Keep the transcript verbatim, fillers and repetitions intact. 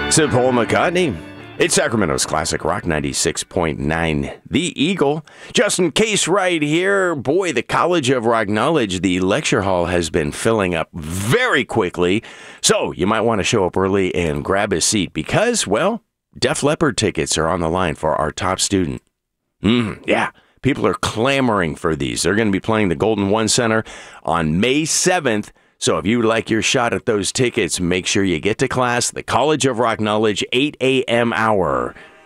To Paul McCartney. It's Sacramento's classic rock ninety-six point nine, The Eagle. Justin Case right here. Boy, the College of Rock Knowledge, the lecture hall has been filling up very quickly. So you might want to show up early and grab a seat because, well, Def Leppard tickets are on the line for our top student. Mm, yeah, people are clamoring for these. They're going to be playing the Golden One Center on May seventh. So if you'd like your shot at those tickets, make sure you get to class, the College of Rock Knowledge, eight a.m. hour.